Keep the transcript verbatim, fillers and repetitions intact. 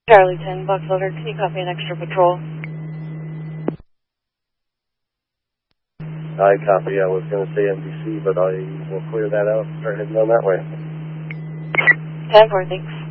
Charlie ten, box loader, can you copy an extra patrol? I copy. I was going to say M D C, but I will clear that out and start heading down that way. ten four, thanks.